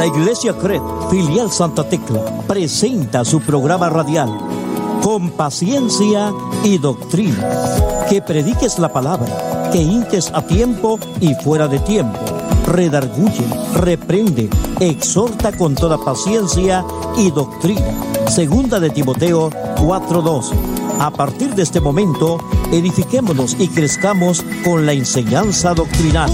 La Iglesia CRED, filial Santa Tecla, presenta su programa radial Con Paciencia y Doctrina. Que prediques la palabra, que hinques a tiempo y fuera de tiempo. Redarguye, reprende, exhorta con toda paciencia y doctrina. Segunda de Timoteo 4:12. A partir de este momento, edifiquémonos y crezcamos con la enseñanza doctrinal.